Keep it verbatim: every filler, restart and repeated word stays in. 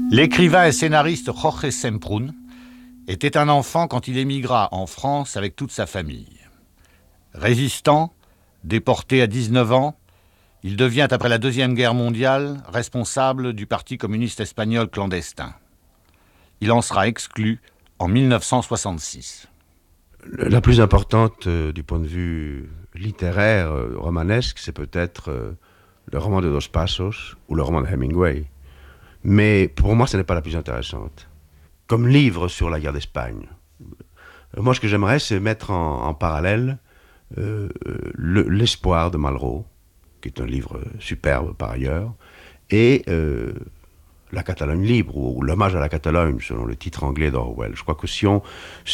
L'écrivain et scénariste Jorge Semprún était un enfant quand il émigra en France avec toute sa famille. Résistant, déporté à dix-neuf ans, il devient, après la Deuxième Guerre mondiale, responsable du Parti communiste espagnol clandestin. Il en sera exclu en mille neuf cent soixante-six. La plus importante euh, du point de vue littéraire, euh, romanesque, c'est peut-être euh, le roman de Dos Passos ou le roman de Hemingway. Mais pour moi, ce n'est pas la plus intéressante. Comme livre sur la guerre d'Espagne, euh, moi, ce que j'aimerais, c'est mettre en, en parallèle euh, le, L'Espoir de Malraux, qui est un livre superbe par ailleurs, et euh, La Catalogne libre, ou, ou L'hommage à la Catalogne, selon le titre anglais d'Orwell. Je crois que si on,